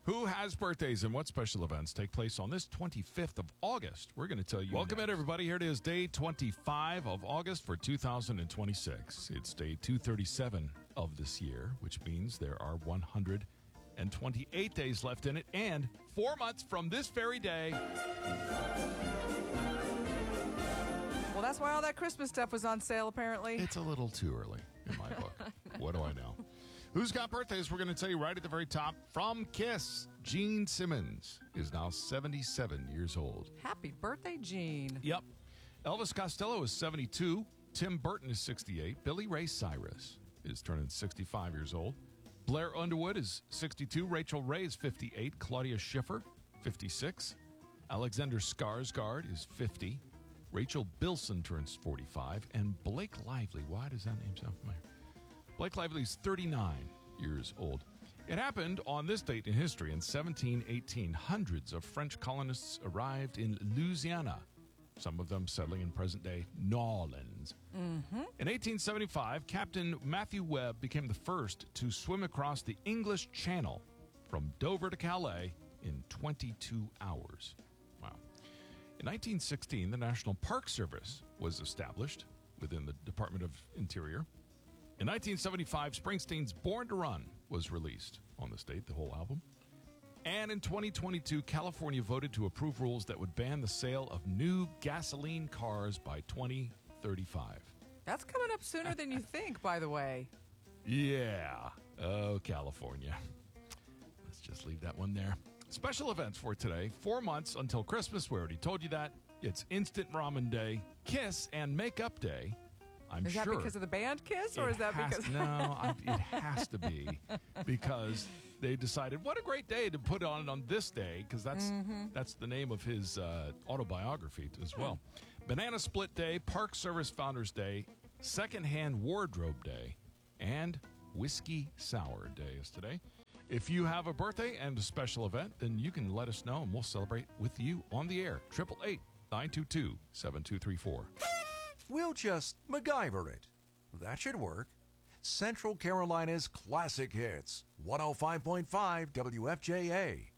Who has birthdays and what special events take place on this 25th of August? We're going to tell you. Welcome in, everybody. Here it is, day 25 of August for 2026. It's day 237 of this year, which means there are 128 days left in it and 4 months from this very day. Well, that's why all that Christmas stuff was on sale, apparently. It's a little too early in my book. What do I know? Who's got birthdays? We're going to tell you right at the very top. From Kiss, Gene Simmons is now 77 years old. Happy birthday, Gene. Yep. Elvis Costello is 72. Tim Burton is 68. Billy Ray Cyrus is turning 65 years old. Blair Underwood is 62. Rachel Ray is 58. Claudia Schiffer, 56. Alexander Skarsgård is 50. Rachel Bilson turns 45. And Blake Lively, why does that name sound familiar? Blake Lively is 39 years old. It happened on this date in history. In 1718, hundreds of French colonists arrived in Louisiana, some of them settling in present-day New Orleans. In 1875, Captain Matthew Webb became the first to swim across the English Channel from Dover to Calais in 22 hours. Wow. In 1916, the National Park Service was established within the Department of Interior. In 1975, Springsteen's Born to Run was released on this date, the whole album. And in 2022, California voted to approve rules that would ban the sale of new gasoline cars by 2035. That's coming up sooner than you think, by the way. Yeah. Oh, California. Let's just leave that one there. Special events for today. 4 months until Christmas. We already told you that. It's Instant Ramen Day, Kiss and Makeup Day. Is that because of the band Kiss, or is that because... No, it has to be because they decided, what a great day to put on this day, because that's the name of his autobiography as well. Banana Split Day, Park Service Founders Day, Secondhand Wardrobe Day, and Whiskey Sour Day is today. If you have a birthday and a special event, then you can let us know, and we'll celebrate with you on the air. 888-922-7234. We'll just MacGyver it. That should work. Central Carolina's classic hits. 105.5 WFJA.